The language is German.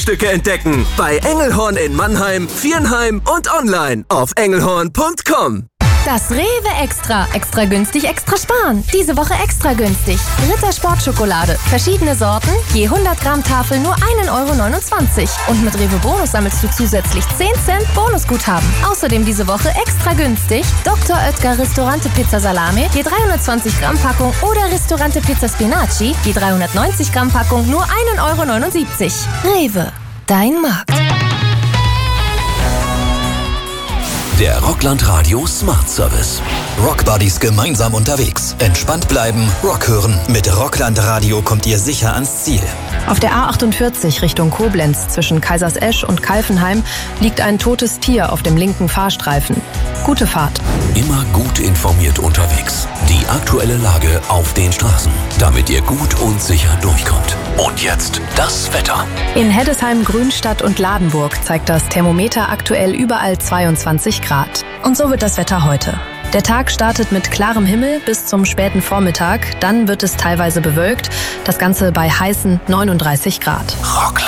Schmuckstücke entdecken. Bei Engelhorn in Mannheim, Viernheim und online auf engelhorn.com. Das Rewe Extra. Extra günstig, extra sparen. Diese Woche extra günstig. Ritter Sportschokolade. Verschiedene Sorten, je 100 Gramm Tafel nur 1,29 €. Und mit Rewe Bonus sammelst du zusätzlich 10 Cent Bonusguthaben. Außerdem diese Woche extra günstig Dr. Oetker Ristorante Pizza Salami, je 320 Gramm Packung oder Ristorante Pizza Spinaci, je 390 Gramm Packung nur 1,79 €. Rewe, dein Markt. Der Rockland Radio Smart Service. Rockbuddies gemeinsam unterwegs. Entspannt bleiben, Rock hören. Mit Rockland Radio kommt ihr sicher ans Ziel. Auf der A48 Richtung Koblenz zwischen Kaisersesch und Kalfenheim liegt ein totes Tier auf dem linken Fahrstreifen. Gute Fahrt. Immer gut informiert unterwegs. Die aktuelle Lage auf den Straßen, damit ihr gut und sicher durchkommt. Und jetzt das Wetter. In Heddesheim, Grünstadt und Ladenburg zeigt das Thermometer aktuell überall 22 Grad. Und so wird das Wetter heute. Der Tag startet mit klarem Himmel bis zum späten Vormittag. Dann wird es teilweise bewölkt. Das Ganze bei heißen 39 Grad. Rockland.